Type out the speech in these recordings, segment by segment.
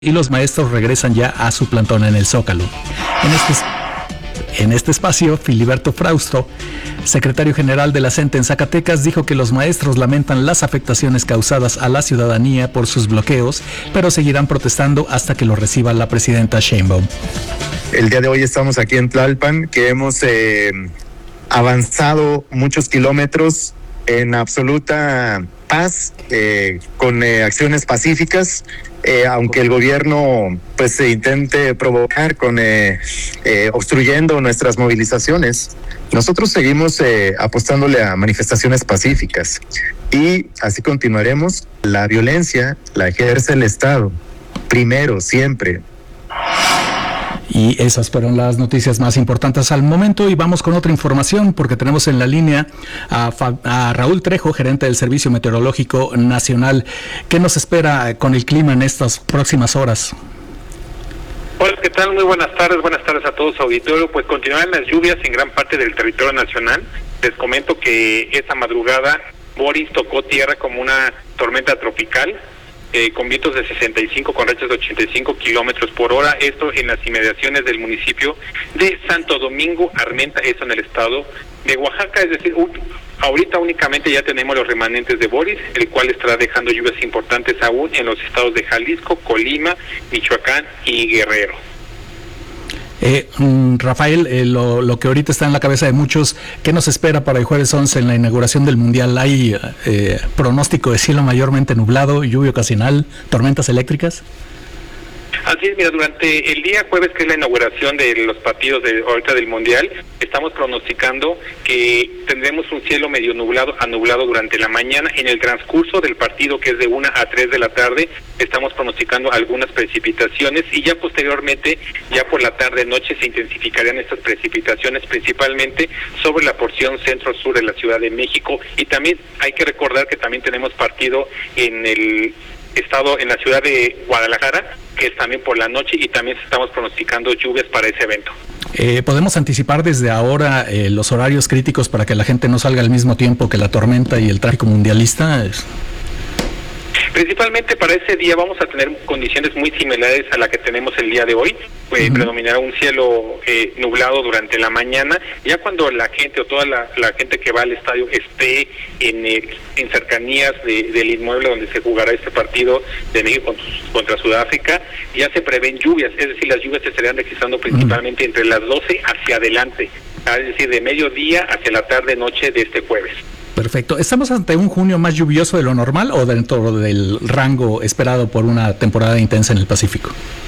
y los maestros regresan ya a su plantón en el Zócalo. En este espacio, Filiberto Frausto, secretario general de la CENTE en Zacatecas, dijo que los maestros lamentan las afectaciones causadas a la ciudadanía por sus bloqueos, pero seguirán protestando hasta que lo reciba la presidenta Sheinbaum. El día de hoy estamos aquí en Tlalpan, que hemos avanzado muchos kilómetros en absoluta paz, con acciones pacíficas, aunque el gobierno pues se intente provocar con obstruyendo nuestras movilizaciones. Nosotros seguimos apostándole a manifestaciones pacíficas y así continuaremos. La violencia la ejerce el Estado, primero, siempre. Y esas fueron las noticias más importantes al momento, y vamos con otra información porque tenemos en la línea a Raúl Trejo, gerente del Servicio Meteorológico Nacional. ¿Qué nos espera con el clima en estas próximas horas? Hola, ¿qué tal? Muy buenas tardes a todos, auditorio. Pues continúan las lluvias en gran parte del territorio nacional. Les comento que esta madrugada Boris tocó tierra como una tormenta tropical, con vientos de 65 con rachas de 85 kilómetros por hora, esto en las inmediaciones del municipio de Santo Domingo Armenta, eso en el estado de Oaxaca. Es decir, ahorita únicamente ya tenemos los remanentes de Boris, el cual estará dejando lluvias importantes aún en los estados de Jalisco, Colima, Michoacán y Guerrero. Rafael, lo que ahorita está en la cabeza de muchos, ¿qué nos espera para el jueves 11 en la inauguración del Mundial? ¿Hay pronóstico de cielo mayormente nublado, lluvia ocasional, tormentas eléctricas? Así es, mira, durante el día jueves, que es la inauguración de los partidos ahorita del Mundial, estamos pronosticando que tendremos un cielo medio nublado a nublado durante la mañana. En el transcurso del partido, que es de 1 a 3 de la tarde, estamos pronosticando algunas precipitaciones, y ya posteriormente, ya por la tarde-noche, se intensificarían estas precipitaciones, principalmente sobre la porción centro-sur de la Ciudad de México. Y también hay que recordar que también tenemos partido en el estado, en la ciudad de Guadalajara, que es también por la noche, y también estamos pronosticando lluvias para ese evento. ¿Podemos anticipar desde ahora los horarios críticos para que la gente no salga al mismo tiempo que la tormenta y el tráfico mundialista? Principalmente para ese día vamos a tener condiciones muy similares a la que tenemos el día de hoy. Predominará un cielo nublado durante la mañana. Ya cuando la gente o toda la gente que va al estadio esté en cercanías del inmueble donde se jugará este partido de México contra Sudáfrica, ya se prevén lluvias, es decir, las lluvias se estarían registrando principalmente entre las 12 hacia adelante, es decir, de mediodía hacia la tarde-noche de este jueves. Perfecto. ¿Estamos ante un junio más lluvioso de lo normal o dentro del rango esperado por una temporada intensa en el Pacífico?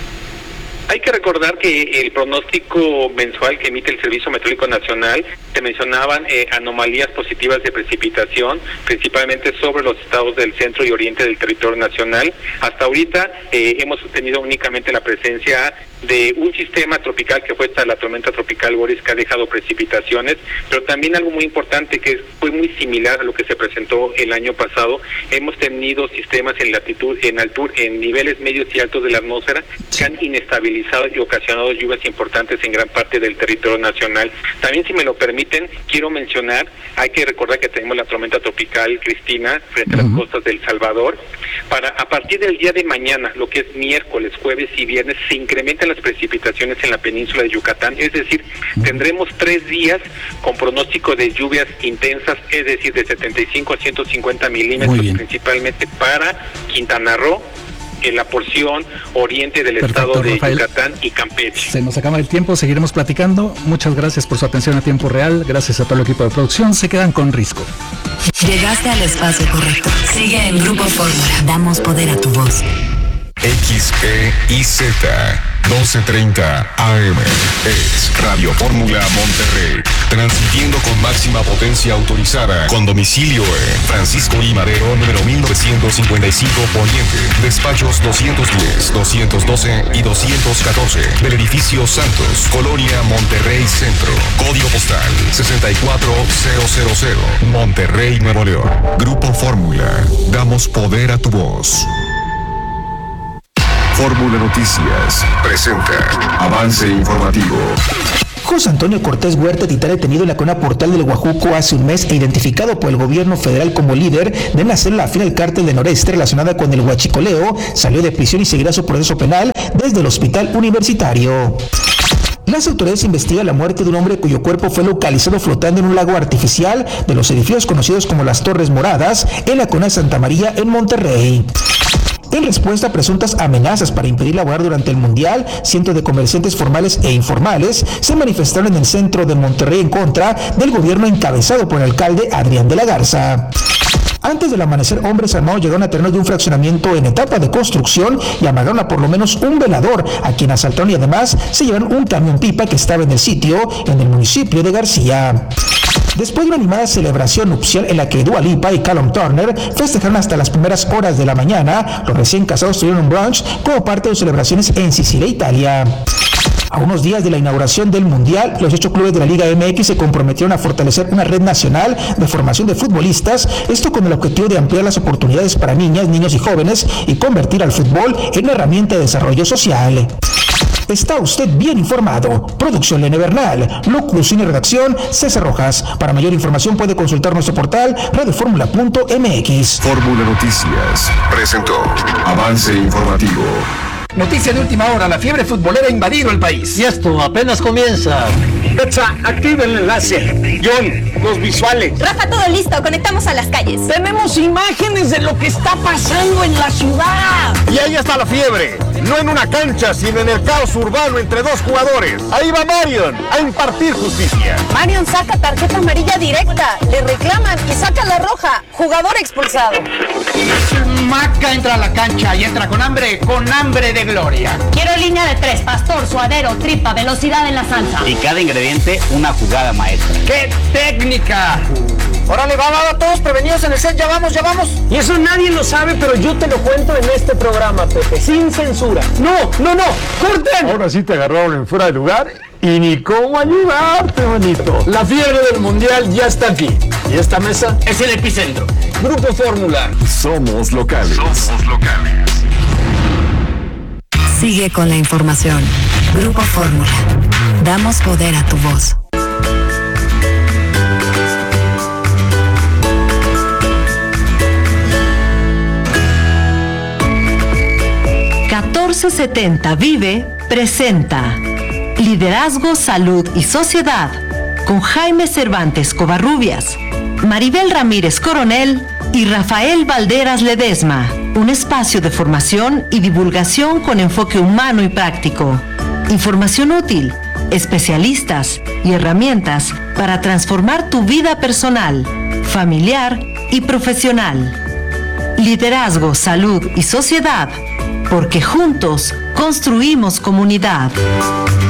Hay que recordar que el pronóstico mensual que emite el Servicio Meteorológico Nacional se mencionaban anomalías positivas de precipitación, principalmente sobre los estados del centro y oriente del territorio nacional. Hasta ahorita hemos tenido únicamente la presencia de un sistema tropical que fue la tormenta tropical Boris, que ha dejado precipitaciones, pero también algo muy importante que fue muy similar a lo que se presentó el año pasado. Hemos tenido sistemas en latitud, en altura, en niveles medios y altos de la atmósfera, que han inestabilizado y ocasionado lluvias importantes en gran parte del territorio nacional. También, si me lo permiten, quiero mencionar, hay que recordar que tenemos la tormenta tropical Cristina frente a las costas del Salvador. A partir del día de mañana, lo que es miércoles, jueves y viernes, se incrementan las precipitaciones en la península de Yucatán, es decir, tendremos 3 días con pronóstico de lluvias intensas, es decir, de 75 a 150 milímetros, principalmente para Quintana Roo, en la porción oriente del estado de Rafael, Yucatán y Campeche. Se nos acaba el tiempo, seguiremos platicando. Muchas gracias por su atención a tiempo real, gracias a todo el equipo de producción. Se quedan con Risco. Llegaste al espacio correcto. Sigue en Grupo Fórmula. Damos poder a tu voz. XEIZ 1230 AM es Radio Fórmula Monterrey, transmitiendo con máxima potencia autorizada, con domicilio en Francisco I. Madero, número 1955 Poniente, despachos 210, 212 y 214 del edificio Santos, Colonia Monterrey Centro, código postal 64000, Monterrey, Nuevo León. Grupo Fórmula, damos poder a tu voz. Fórmula Noticias presenta avance informativo. José Antonio Cortés Huerta, titular detenido en la Cona Portal del Guajuco hace un mes e identificado por el gobierno federal como líder de la célula afín al cártel de Noreste relacionada con el huachicoleo, salió de prisión y seguirá su proceso penal desde el hospital universitario. Las autoridades investigan la muerte de un hombre cuyo cuerpo fue localizado flotando en un lago artificial de los edificios conocidos como las Torres Moradas en la Cona de Santa María en Monterrey. En respuesta a presuntas amenazas para impedir laborar durante el Mundial, cientos de comerciantes formales e informales se manifestaron en el centro de Monterrey en contra del gobierno encabezado por el alcalde Adrián de la Garza. Antes del amanecer, hombres armados llegaron a terrenos de un fraccionamiento en etapa de construcción y amagaron a por lo menos un velador, a quien asaltaron y además se llevaron un camión pipa que estaba en el sitio, en el municipio de García. Después de una animada celebración nupcial en la que Dua Lipa y Callum Turner festejaron hasta las primeras horas de la mañana, los recién casados tuvieron un brunch como parte de sus celebraciones en Sicilia, Italia. A unos días de la inauguración del Mundial, los 8 clubes de la Liga MX se comprometieron a fortalecer una red nacional de formación de futbolistas, esto con el objetivo de ampliar las oportunidades para niñas, niños y jóvenes y convertir al fútbol en una herramienta de desarrollo social. Está usted bien informado. Producción Lene Bernal, locución y redacción César Rojas. Para mayor información puede consultar nuestro portal radioformula.mx. Fórmula Noticias presentó Avance Informativo. Noticia de última hora, la fiebre futbolera ha invadido el país. Y esto apenas comienza. Petra, activa el enlace. John, los visuales. Rafa, todo listo, conectamos a las calles. Tenemos imágenes de lo que está pasando en la ciudad. Y ahí está la fiebre, no en una cancha, sino en el caos urbano entre dos jugadores. Ahí va Marion a impartir justicia. Marion saca tarjeta amarilla directa, le reclaman y saca la roja. Jugador expulsado. Maca entra a la cancha y entra con hambre de gloria. Quiero línea de 3, pastor, suadero, tripa, velocidad en la salsa. Y cada ingrediente, una jugada maestra. ¡Qué técnica! Órale, va, todos prevenidos en el set, ya vamos. Y eso nadie lo sabe, pero yo te lo cuento en este programa, Pepe, sin censura. No, ¡corten! Ahora sí te agarraron en fuera de lugar y ni cómo ayudarte, bonito. La fiebre del Mundial ya está aquí. Y esta mesa es el epicentro. Grupo Fórmula. Somos locales. Sigue con la información. Grupo Fórmula. Damos poder a tu voz. ...1470 Vive presenta Liderazgo, Salud y Sociedad con Jaime Cervantes Covarrubias, Maribel Ramírez Coronel y Rafael Valderas Ledesma. Un espacio de formación y divulgación con enfoque humano y práctico. Información útil, especialistas y herramientas para transformar tu vida personal, familiar y profesional. Liderazgo, Salud y Sociedad, porque juntos construimos comunidad.